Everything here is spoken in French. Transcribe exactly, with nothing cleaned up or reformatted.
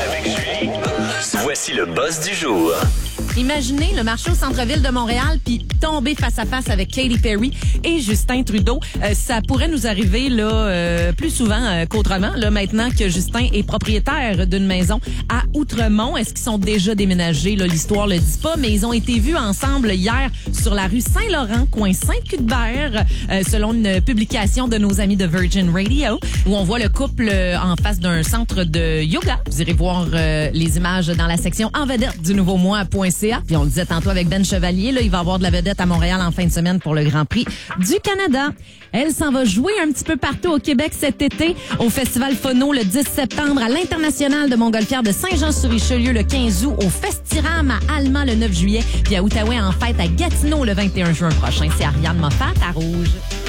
Avec Julie, voici le boss du jour. Imaginez le marché au centre-ville de Montréal puis tomber face à face avec Katy Perry et Justin Trudeau. Euh, ça pourrait nous arriver là euh, plus souvent euh, qu'autrement. Là, maintenant que Justin est propriétaire d'une maison à Outremont, est-ce qu'ils sont déjà déménagés? Là, l'histoire le dit pas, mais ils ont été vus ensemble hier sur la rue Saint-Laurent, coin Saint-Cuthbert, euh, selon une publication de nos amis de Virgin Radio, où on voit le couple euh, en face d'un centre de yoga. Vous irez voir euh, les images dans la section en vedette du nouveau mois point c a. Puis on le disait tantôt avec Ben Chevalier, là, il va y avoir de la vedette à Montréal en fin de semaine pour le Grand Prix du Canada. Elle s'en va jouer un petit peu partout au Québec cet été, au Festival Phono le dix septembre, à l'International de Montgolfière de Saint-Jean-sur-Richelieu le quinze août, au Festiram à Allemand le neuf juillet, puis à Outaouais en fête à Gatineau le vingt et un juin prochain. C'est Ariane Moffat à Rouge.